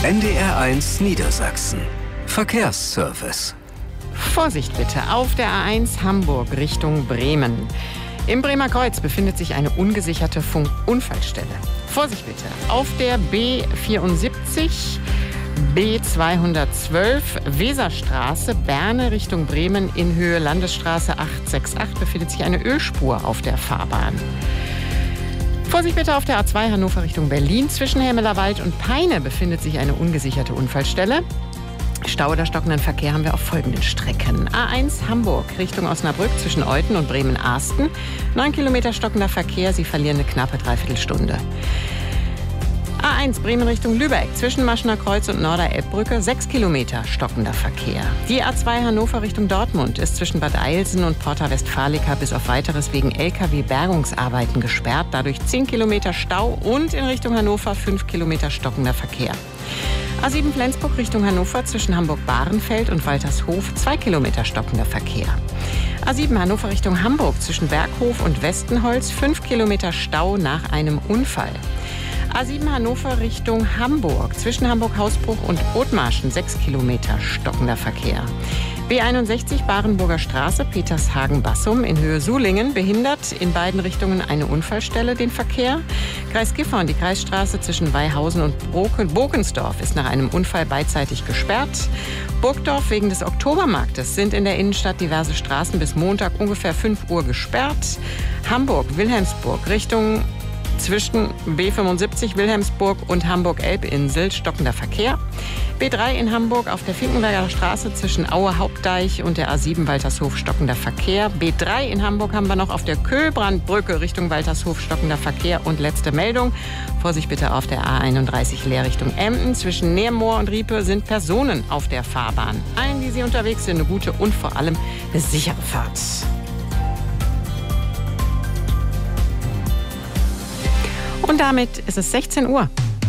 NDR1 Niedersachsen. Verkehrsservice. Vorsicht bitte, auf der A1 Hamburg Richtung Bremen. Im Bremer Kreuz befindet sich eine ungesicherte Funkunfallstelle. Vorsicht bitte, auf der B74, B212 Weserstraße, Berne Richtung Bremen in Höhe Landesstraße 868 befindet sich eine Ölspur auf der Fahrbahn. Vorsicht bitte auf der A2 Hannover Richtung Berlin. Zwischen Helmelerwald und Peine befindet sich eine ungesicherte Unfallstelle. Stau oder stockenden Verkehr haben wir auf folgenden Strecken. A1 Hamburg Richtung Osnabrück zwischen Euthen und Bremen-Arsten. 9 Kilometer stockender Verkehr, Sie verlieren eine knappe Dreiviertelstunde. A1 Bremen Richtung Lübeck zwischen Maschener Kreuz und Norder-Elbbrücke 6 Kilometer stockender Verkehr. Die A2 Hannover Richtung Dortmund ist zwischen Bad Eilsen und Porta Westfalica bis auf Weiteres wegen LKW-Bergungsarbeiten gesperrt. Dadurch 10 Kilometer Stau und in Richtung Hannover 5 Kilometer stockender Verkehr. A7 Flensburg Richtung Hannover zwischen Hamburg-Bahrenfeld und Waltershof 2 Kilometer stockender Verkehr. A7 Hannover Richtung Hamburg zwischen Berghof und Westenholz 5 Kilometer Stau nach einem Unfall. A7 Hannover Richtung Hamburg zwischen Hamburg-Hausbruch und Othmarschen 6 Kilometer stockender Verkehr. B61 Barenburger Straße, Petershagen-Bassum in Höhe Sulingen behindert in beiden Richtungen eine Unfallstelle den Verkehr. Kreis Gifhorn, die Kreisstraße zwischen Weihausen und Bokensdorf ist nach einem Unfall beidseitig gesperrt. Burgdorf wegen des Oktobermarktes sind in der Innenstadt diverse Straßen bis Montag ungefähr 5 Uhr gesperrt. Hamburg-Wilhelmsburg Richtung zwischen B75 Wilhelmsburg und Hamburg-Elbinsel stockender Verkehr. B3 in Hamburg auf der Finkenberger Straße zwischen Aue Hauptdeich und der A7 Waltershof stockender Verkehr. B3 in Hamburg haben wir noch auf der Köhlbrandbrücke Richtung Waltershof stockender Verkehr. Und letzte Meldung, Vorsicht bitte auf der A31 Leer Richtung Emden. Zwischen Neermoor und Riepe sind Personen auf der Fahrbahn. Allen, die Sie unterwegs sind, eine gute und vor allem eine sichere Fahrt. Und damit ist es 16 Uhr.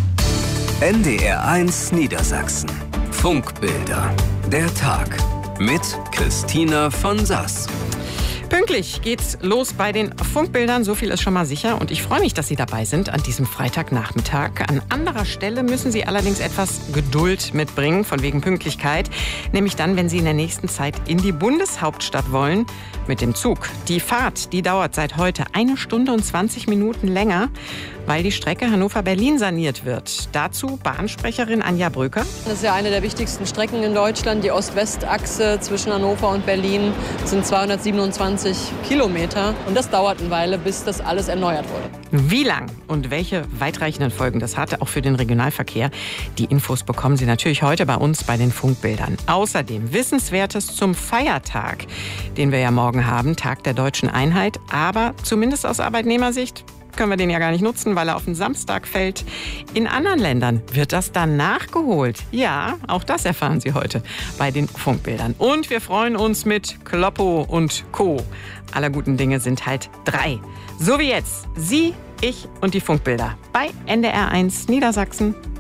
NDR1 Niedersachsen. Funkbilder. Der Tag. Mit Christina von Sass. Pünktlich geht's los bei den Funkbildern, so viel ist schon mal sicher. Und ich freue mich, dass Sie dabei sind an diesem Freitagnachmittag. An anderer Stelle müssen Sie allerdings etwas Geduld mitbringen, von wegen Pünktlichkeit. Nämlich dann, wenn Sie in der nächsten Zeit in die Bundeshauptstadt wollen mit dem Zug. Die Fahrt, die dauert seit heute 1 Stunde und 20 Minuten länger, weil die Strecke Hannover-Berlin saniert wird. Dazu Bahnsprecherin Anja Bröker. Das ist ja eine der wichtigsten Strecken in Deutschland. Die Ost-West-Achse zwischen Hannover und Berlin sind 227 Kilometer. Und das dauert eine Weile, bis das alles erneuert wurde. Wie lang und welche weitreichenden Folgen das hatte, auch für den Regionalverkehr, die Infos bekommen Sie natürlich heute bei uns bei den Funkbildern. Außerdem Wissenswertes zum Feiertag, den wir ja morgen haben, Tag der Deutschen Einheit. Aber zumindest aus Arbeitnehmersicht können wir den ja gar nicht nutzen, weil er auf den Samstag fällt. In anderen Ländern wird das dann nachgeholt. Ja, auch das erfahren Sie heute bei den Funkbildern. Und wir freuen uns mit Kloppo und Co. Aller guten Dinge sind halt 3. So wie jetzt Sie, ich und die Funkbilder bei NDR1 Niedersachsen.